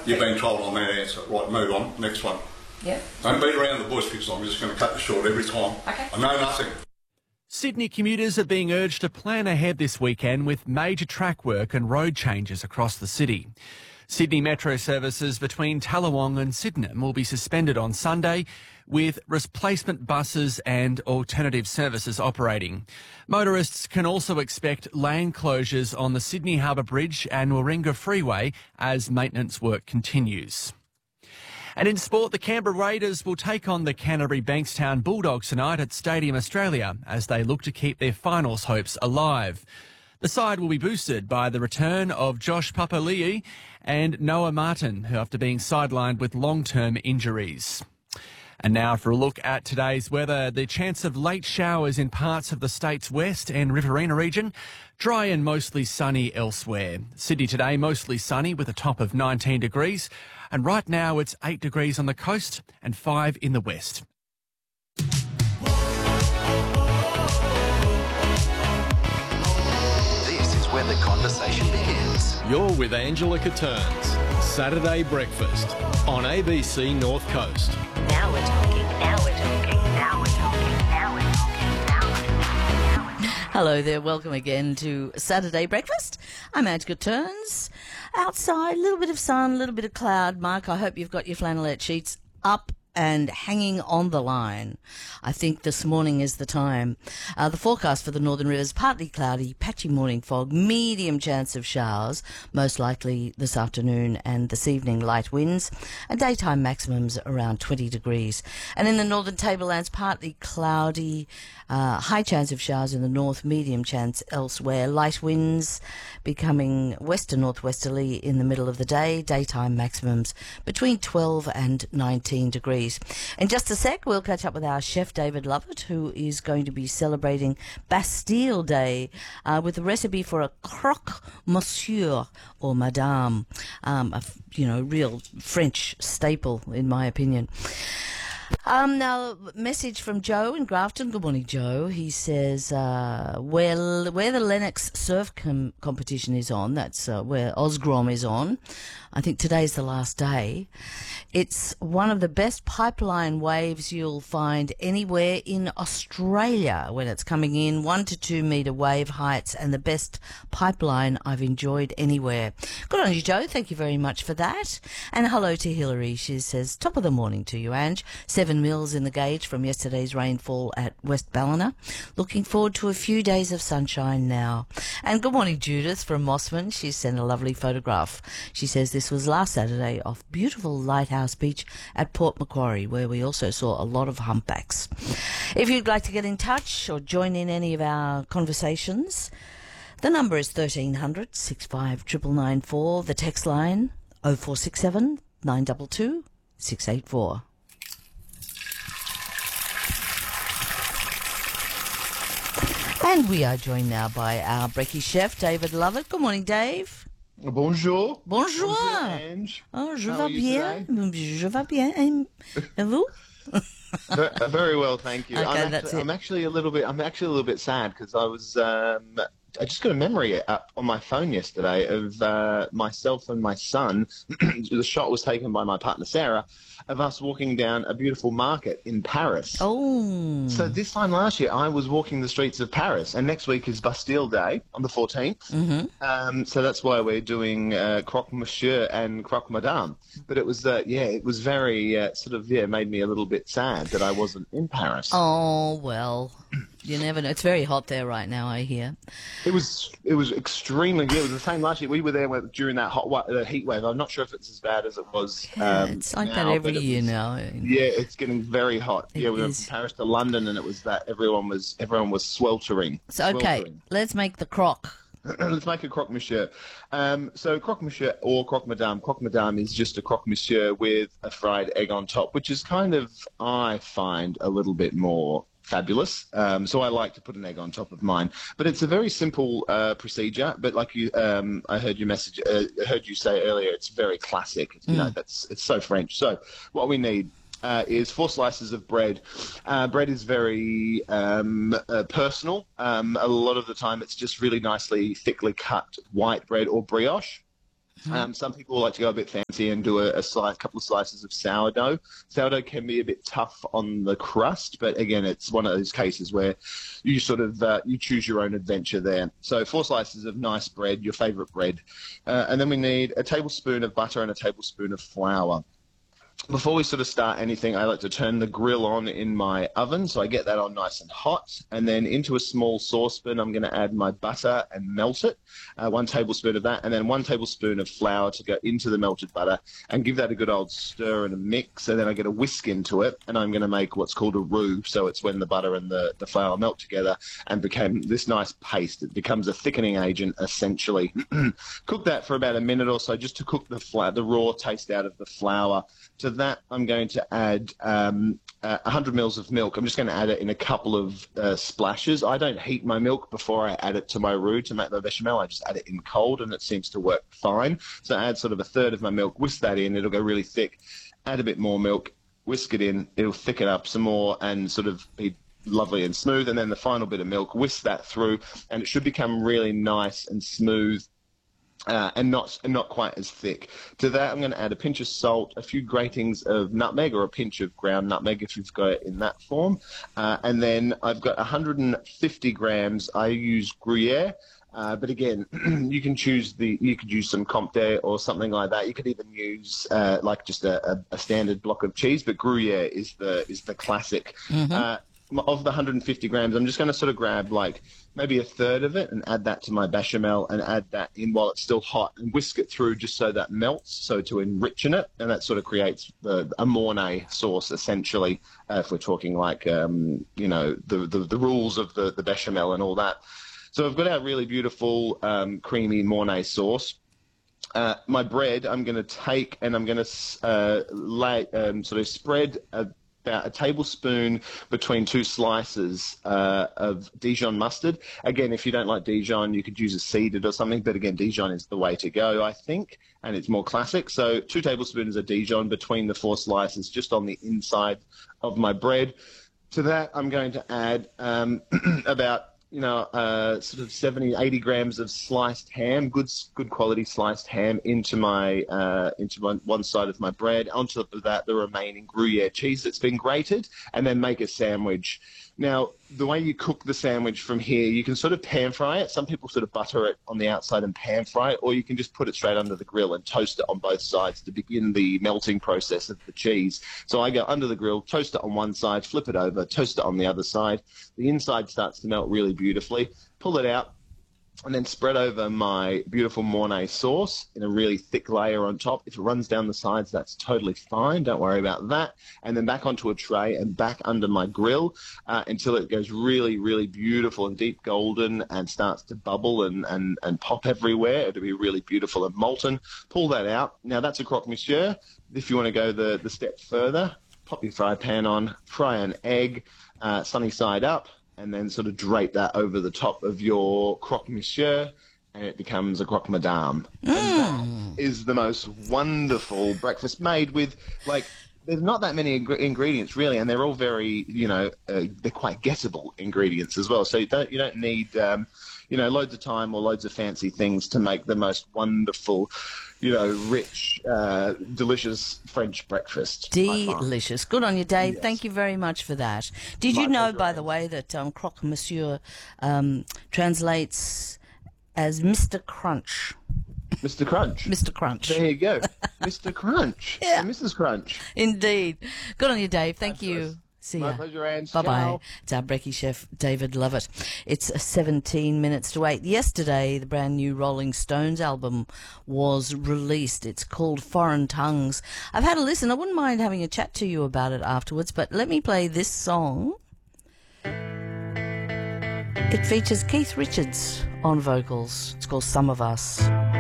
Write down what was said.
You've been told on that answer. Right, move on. Next one. Yeah. Don't beat around the bush because I'm just going to cut you short every time. Okay. I know nothing. Sydney commuters are being urged to plan ahead this weekend with major track work and road changes across the city. Sydney Metro services between Tallawong and Sydenham will be suspended on Sunday, with replacement buses and alternative services operating. Motorists can also expect lane closures on the Sydney Harbour Bridge and Warringah Freeway as maintenance work continues. And in sport, the Canberra Raiders will take on the Canterbury Bankstown Bulldogs tonight at Stadium Australia as they look to keep their finals hopes alive. The side will be boosted by the return of Josh Papali'i and Noah Martin, who after being sidelined with long-term injuries. And now for a look at today's weather. The chance of late showers in parts of the state's west and Riverina region. Dry and mostly sunny elsewhere. Sydney today mostly sunny with a top of 19 degrees. And right now it's 8 degrees on the coast and 5 in the west. This is where the conversation begins. You're with Angela Catterns. Saturday Breakfast on ABC North Coast. Now we're talking, now we're talking, now we're talking, now we're talking, now we're talking, now we're talking. Hello there, welcome again to Saturday Breakfast. I'm Angela Catterns. Outside, a little bit of sun, a little bit of cloud. Mark, I hope you've got your flannelette sheets up and hanging on the line. I think this morning is the time. The forecast for the Northern Rivers, partly cloudy, patchy morning fog, medium chance of showers, most likely this afternoon and this evening, light winds, and daytime maximums around 20 degrees. And in the Northern Tablelands, partly cloudy, high chance of showers in the north, medium chance elsewhere, light winds becoming west and northwesterly in the middle of the day, daytime maximums between 12 and 19 degrees. In just a sec, we'll catch up with our chef, David Lovett, who is going to be celebrating Bastille Day with a recipe for a croque monsieur or madame, real French staple, in my opinion. Now, message from Joe in Grafton. Good morning, Joe. He says, where the Lennox surf competition is on, that's where Osgrom is on. I think today's the last day. It's one of the best pipeline waves you'll find anywhere in Australia when it's coming in, 1 to 2 metre wave heights, and the best pipeline I've enjoyed anywhere. Good on you, Joe. Thank you very much for that. And hello to Hilary. She says, top of the morning to you, Ange. 7 mils in the gauge from yesterday's rainfall at West Ballina. Looking forward to a few days of sunshine now. And good morning, Judith from Mossman. She sent a lovely photograph. She says this was last Saturday off beautiful Lighthouse Beach at Port Macquarie, where we also saw a lot of humpbacks. If you'd like to get in touch or join in any of our conversations, the number is 1300 65 994. The text line 0467 922 684. And we are joined now by our brekkie chef, David Lovett. Good morning, Dave. Bonjour. Bonjour. Bonjour, Ange. Oh, je How vais are you bien. today? Je vais bien. Et vous? Very well, thank you. Okay, that's it. I'm actually a little bit sad because I just got a memory up on my phone yesterday of myself and my son. The shot was taken by my partner Sarah of us walking down a beautiful market in Paris. Oh. So this time last year, I was walking the streets of Paris, and next week is Bastille Day on the 14th. Mm-hmm. So that's why we're doing croque monsieur and croque madame. But it was, it was very made me a little bit sad that I wasn't in Paris. Oh, well, you never know. It's very hot there right now, I hear. It was extremely good. It was the same last year. We were there during that heat wave. I'm not sure if it's as bad as it was. It's like that every year now. Yeah, it's getting very hot. We went is. from Paris to London, and it was that everyone was sweltering. So, okay, let's make the croque. Let's make a croque monsieur. So croque monsieur or croque madame. Croque madame is just a croque monsieur with a fried egg on top, which is kind of, I find, a little bit more fabulous. So I like to put an egg on top of mine. But it's a very simple procedure. But like you, I heard your message. I heard you say earlier, it's very classic. It's so French. So what we need is 4 slices of bread. Bread is very personal. A lot of the time it's just really nicely, thickly cut white bread or brioche. Some people like to go a bit fancy and do a couple of slices of sourdough. Sourdough can be a bit tough on the crust, but again, it's one of those cases where you sort of you choose your own adventure there. So 4 slices of nice bread, your favourite bread, and then we need a tablespoon of butter and a tablespoon of flour. Before we sort of start anything, I like to turn the grill on in my oven, so I get that on nice and hot. And then into a small saucepan, I'm going to add my butter and melt it, 1 tablespoon of that, and then 1 tablespoon of flour to go into the melted butter and give that a good old stir and a mix. And then I get a whisk into it, and I'm going to make what's called a roux. So it's when the butter and the flour melt together and became this nice paste. It becomes a thickening agent, essentially. Cook that for about a minute or so, just to cook the raw taste out of the flour. To that, I'm going to add 100 mils of milk. I'm just going to add it in a couple of splashes. I don't heat my milk before I add it to my roux to make my bechamel. I just add it in cold, and it seems to work fine. So I add sort of a third of my milk, whisk that in. It'll go really thick. Add a bit more milk, whisk it in. It'll thicken up some more and sort of be lovely and smooth. And then the final bit of milk, whisk that through, and it should become really nice and smooth. And not quite as thick. To that, I'm going to add a pinch of salt, a few gratings of nutmeg, or a pinch of ground nutmeg if you've got it in that form. And then I've got 150 grams. I use Gruyere. But again, you could use some Comté or something like that. You could even use like just a standard block of cheese, but Gruyere is the classic. Of the 150 grams, I'm just going to sort of grab like maybe a third of it and add that to my bechamel and add that in while it's still hot and whisk it through just so that melts, so to enrich in it, and that sort of creates a Mornay sauce essentially, if we're talking like the rules of the bechamel and all that. So I've got our really beautiful creamy Mornay sauce. My bread I'm going to take and I'm going to sort of spread about a tablespoon between 2 slices of Dijon mustard. Again, if you don't like Dijon, you could use a seeded or something, but again, Dijon is the way to go, I think, and it's more classic. So 2 tablespoons of Dijon between the 4 slices, just on the inside of my bread. To that, I'm going to add about sort of 70, 80 grams of sliced ham, good quality sliced ham into one side of my bread. On top of that, the remaining Gruyere cheese that's been grated, and then make a sandwich. Now, the way you cook the sandwich from here, you can sort of pan fry it. Some people sort of butter it on the outside and pan fry it, or you can just put it straight under the grill and toast it on both sides to begin the melting process of the cheese. So I go under the grill, toast it on one side, flip it over, toast it on the other side. The inside starts to melt really beautifully. Pull it out, and then spread over my beautiful Mornay sauce in a really thick layer on top. If it runs down the sides, that's totally fine. Don't worry about that. And then back onto a tray and back under my grill until it goes really, really beautiful and deep golden and starts to bubble and pop everywhere. It'll be really beautiful and molten. Pull that out. Now, that's a croque monsieur. If you want to go the step further, pop your fry pan on, fry an egg sunny side up, and then sort of drape that over the top of your croque monsieur, and it becomes a croque madame. And that is the most wonderful breakfast made with, like, there's not that many ingredients really, and they're all very, they're quite gettable ingredients as well. So you don't need, loads of time or loads of fancy things to make the most wonderful, rich, delicious French breakfast. Delicious. Good on you, Dave. Yes. Thank you very much for that. Did you know, by the way, that croque monsieur translates as Mr. Crunch? Mr. Crunch. Mr. Crunch. There you go. Mr. Crunch. Yeah. And Mrs. Crunch. Indeed. Good on you, Dave. Thank you. See ya. My pleasure, Ange. Bye-bye. Ciao. It's our brekkie chef, David Lovett. It's 17 minutes to 8. Yesterday, the brand new Rolling Stones album was released. It's called Foreign Tongues. I've had a listen. I wouldn't mind having a chat to you about it afterwards, but let me play this song. It features Keith Richards on vocals. It's called Some of Us.